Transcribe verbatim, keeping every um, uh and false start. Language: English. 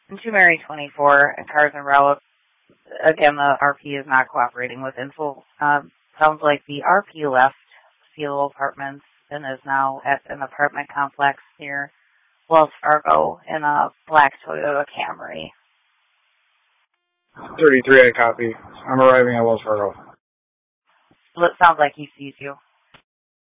two Mary twenty-four and cars en route. Again, the R P is not cooperating with info. Um, sounds like the R P left Cielo Apartments and is now at an apartment complex near Wells Fargo in a black Toyota Camry. thirty-three, I copy. I'm arriving at Wells Fargo. Well, it sounds like he sees you.